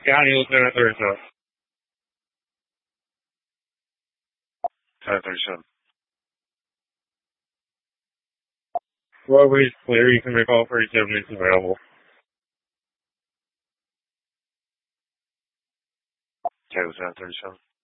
County Lieutenant 37. 1037. Roadway is clear. You can make all 37 units available. Okay, Lieutenant 37.